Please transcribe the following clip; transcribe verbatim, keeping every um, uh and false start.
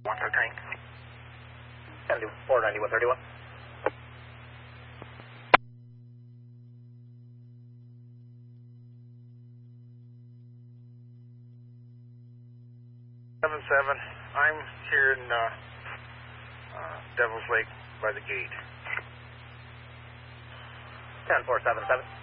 One for tank. ten to four ninety-one thirty-one. Seven seven. I'm here in uh, uh, Devil's Lake by the gate. ten four seven seven.